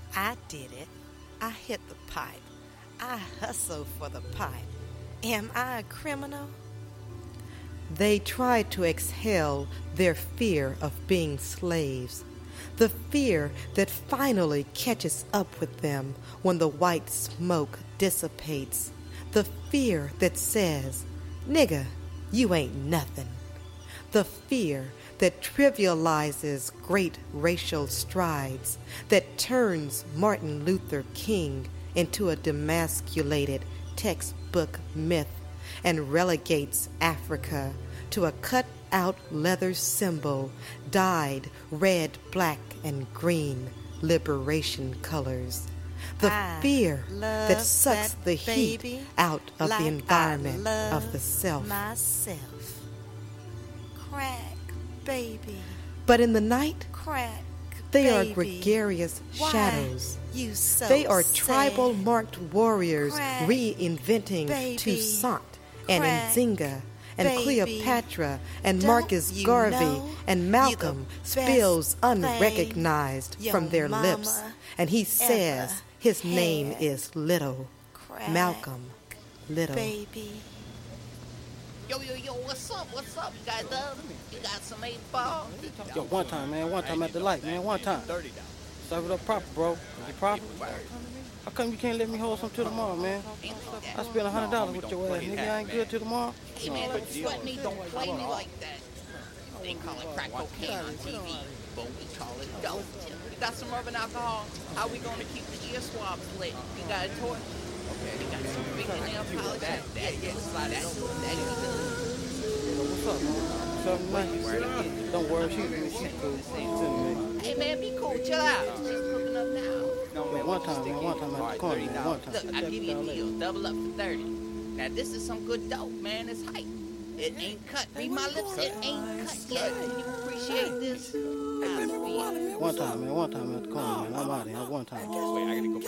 I did it. I hit the pipe. I hustled for the pipe. Am I a criminal? They try to exhale their fear of being slaves, the fear that finally catches up with them when the white smoke dissipates, the fear that says, "Nigga, you ain't nothing," the fear that trivializes great racial strides, that turns Martin Luther King into a demasculated textbook myth and relegates Africa to a cut-out leather symbol dyed red, black, and green liberation colors. The fear that sucks the heat out of the environment of the self. Myself. Crack, baby. But in the night, Crack, they baby. are gregarious Why shadows. You so They are sad? tribal-marked warriors Crack, reinventing baby. Toussaint and Crack, Nzinga and baby. Cleopatra and Don't Marcus you Garvey know and Malcolm you're the spills best thing unrecognized your from their mama lips, and he says ever his name had. is Little. Crack, Malcolm Little. baby. Yo, what's up? What's up? You got dub? You got some 8-ball? Yo, one time, man. One time at the light, man. One time. Serve it up proper, bro. Is it proper? How come you can't let me hold some till tomorrow, man? I spent $100 with your ass, nigga. I ain't good till tomorrow. Hey, man, don't sweat me. Don't play me like that. They call it crack cocaine on TV, but we call it dope. You got some rubbing alcohol? How we gonna keep the ear swabs lit? You got a torch? Okay. You got some fingernail polish? That slide that. What's up, man? Something nice? Don't worry, she's cool. Hey, man, be cool. Chill out. She's cooking up now. Man, one time at the corner, man. One time. Look, I'll give you a deal. Double up for 30. Now, this is some good dope, man. It's hype. It ain't cut. Read my lips. It ain't cut yet. Can you appreciate this? One time at the corner, man. I'm out of here. One time.